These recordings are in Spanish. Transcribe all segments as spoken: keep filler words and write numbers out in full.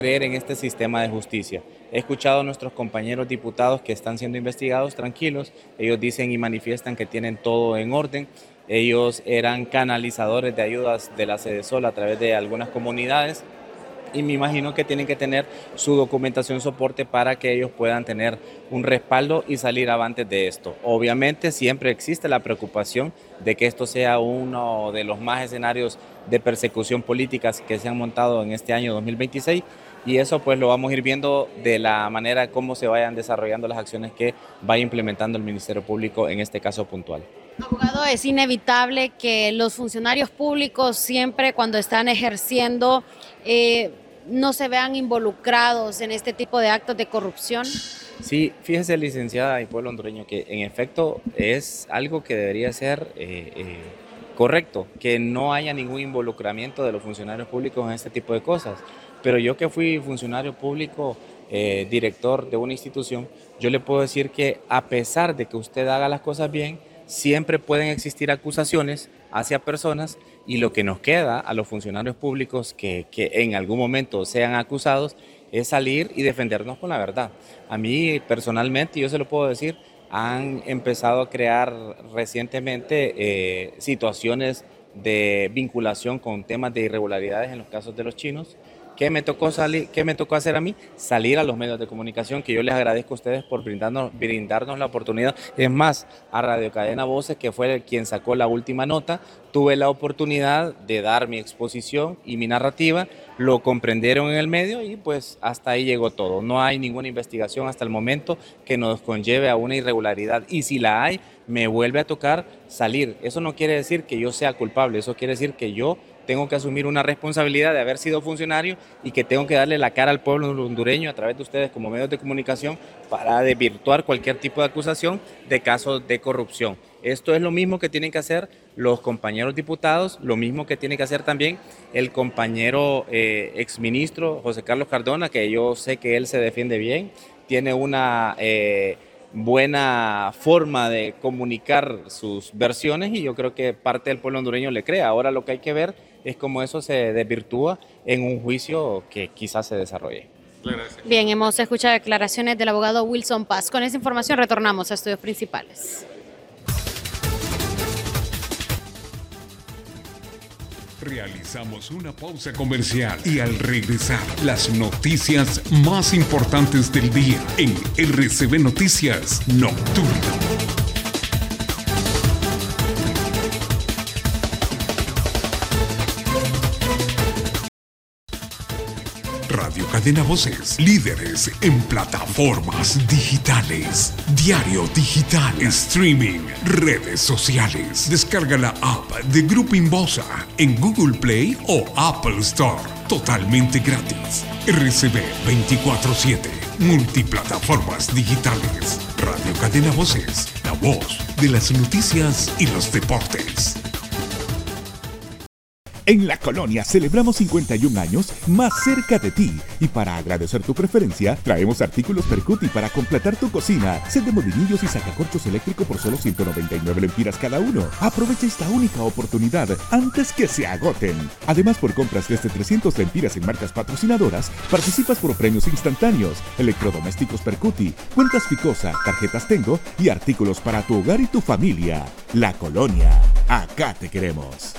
creer en este sistema de justicia. He escuchado a nuestros compañeros diputados que están siendo investigados tranquilos. Ellos dicen y manifiestan que tienen todo en orden. Ellos eran canalizadores de ayudas de la Sedesol a través de algunas comunidades. Y me imagino que tienen que tener su documentación soporte para que ellos puedan tener un respaldo y salir avantes de esto. Obviamente siempre existe la preocupación de que esto sea uno de los más escenarios de persecución política que se han montado en este año dos mil veintiséis, y eso pues lo vamos a ir viendo de la manera como se vayan desarrollando las acciones que vaya implementando el Ministerio Público en este caso puntual. Abogado, es inevitable que los funcionarios públicos siempre cuando están ejerciendo eh, no se vean involucrados en este tipo de actos de corrupción. Sí, fíjese, licenciada y pueblo hondureño, que en efecto es algo que debería ser eh, eh, correcto, que no haya ningún involucramiento de los funcionarios públicos en este tipo de cosas. Pero yo que fui funcionario público, eh, director de una institución, yo le puedo decir que a pesar de que usted haga las cosas bien, siempre pueden existir acusaciones hacia personas, y lo que nos queda a los funcionarios públicos que, que en algún momento sean acusados es salir y defendernos con la verdad. A mí personalmente, yo se lo puedo decir, han empezado a crear recientemente eh, situaciones de vinculación con temas de irregularidades en los casos de los chinos. ¿Qué me tocó salir, qué me tocó hacer a mí? Salir a los medios de comunicación, que yo les agradezco a ustedes por brindarnos, brindarnos la oportunidad. Es más, a Radio Cadena Voces, que fue quien sacó la última nota, tuve la oportunidad de dar mi exposición y mi narrativa, lo comprendieron en el medio y pues hasta ahí llegó todo. No hay ninguna investigación hasta el momento que nos conlleve a una irregularidad, y si la hay, me vuelve a tocar salir. Eso no quiere decir que yo sea culpable, eso quiere decir que yo tengo que asumir una responsabilidad de haber sido funcionario y que tengo que darle la cara al pueblo hondureño a través de ustedes como medios de comunicación para desvirtuar cualquier tipo de acusación de casos de corrupción. Esto es lo mismo que tienen que hacer los compañeros diputados, lo mismo que tiene que hacer también el compañero eh, exministro José Carlos Cardona, que yo sé que él se defiende bien, tiene una eh, buena forma de comunicar sus versiones, y yo creo que parte del pueblo hondureño le cree. Ahora lo que hay que ver es cómo eso se desvirtúa en un juicio que quizás se desarrolle. Bien, hemos escuchado declaraciones del abogado Wilson Paz. Con esa información retornamos a estudios principales. Realizamos una pausa comercial y al regresar, las noticias más importantes del día en R C B Noticias Nocturno. Radio Cadena Voces, líderes en plataformas digitales, diario digital, streaming, redes sociales. Descarga la app de Grupo Inbosa en Google Play o Apple Store, totalmente gratis. R C B veinticuatro siete, multiplataformas digitales. Radio Cadena Voces, la voz de las noticias y los deportes. En La Colonia celebramos cincuenta y un años más cerca de ti, y para agradecer tu preferencia traemos artículos Percuti para completar tu cocina, set de molinillos y sacacorchos eléctrico por solo ciento noventa y nueve lempiras cada uno. Aprovecha esta única oportunidad antes que se agoten. Además, por compras desde trescientas lempiras en marcas patrocinadoras, participas por premios instantáneos, electrodomésticos Percuti, cuentas Ficosa, tarjetas Tengo y artículos para tu hogar y tu familia. La Colonia, acá te queremos.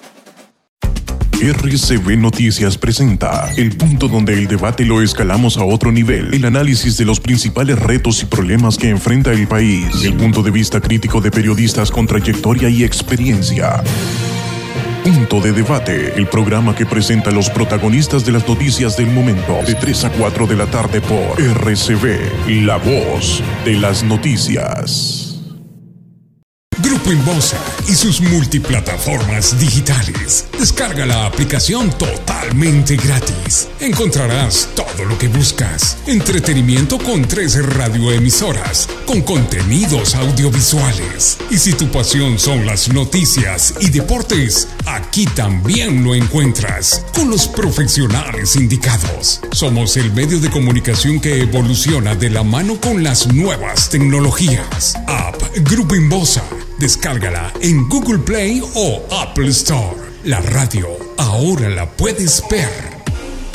R C B Noticias presenta el punto donde el debate lo escalamos a otro nivel, el análisis de los principales retos y problemas que enfrenta el país, el punto de vista crítico de periodistas con trayectoria y experiencia. Punto de Debate, el programa que presenta a los protagonistas de las noticias del momento, de tres a cuatro de la tarde por R C B, la voz de las noticias. Grupo Inbosa y sus multiplataformas digitales. Descarga la aplicación totalmente gratis. Encontrarás todo lo que buscas. Entretenimiento con tres radioemisoras, con contenidos audiovisuales. Y si tu pasión son las noticias y deportes, aquí también lo encuentras, con los profesionales indicados. Somos el medio de comunicación que evoluciona de la mano con las nuevas tecnologías. App Grupo Inbosa. Descárgala en Google Play o Apple Store. La radio ahora la puedes ver